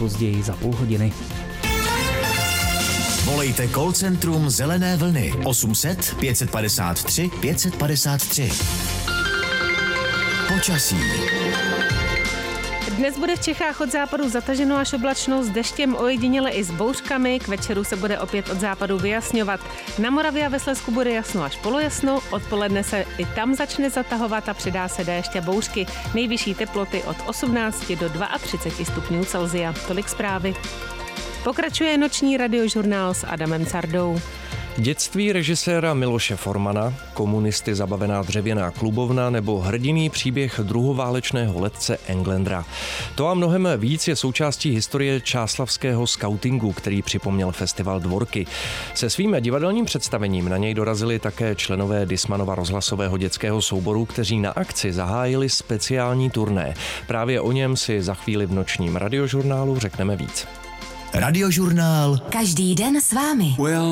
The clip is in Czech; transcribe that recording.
nejpozději za půl hodiny. Volejte call centrum Zelené vlny 800 553 553. Počasí. Dnes bude v Čechách od západu zataženo až oblačno s deštěm, ojediněle i s bouřkami. K večeru se bude opět od západu vyjasňovat. Na Moravě a ve Slezsku bude jasno až polojasno, odpoledne se i tam začne zatahovat a přidá se déšť a bouřky. Nejvyšší teploty od 18 do 32 stupňů Celsia. Tolik zprávy. Pokračuje noční radiožurnál s Adamem Cardou. Dětství režiséra Miloše Formana, komunisty zabavená dřevěná klubovna nebo hrdinný příběh druhoválečného letce Englandera. To a mnohem víc je součástí historie čáslavského skautingu, který připomněl festival Dvorky. Se svým divadelním představením na něj dorazili také členové Dismanova rozhlasového dětského souboru, kteří na akci zahájili speciální turné. Právě o něm si za chvíli v nočním radiožurnálu řekneme víc. Radiožurnál. Každý den s vámi.